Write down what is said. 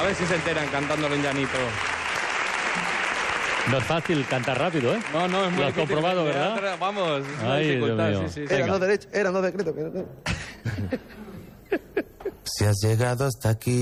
A ver si se enteran cantándolo en llanito. No es fácil cantar rápido, ¿eh? No, es muy Lo has difícil. comprobado, ¿verdad? Vamos, es una Ay, dificultad. Dios mío. Sí. Eran dos decretos. Si has llegado hasta aquí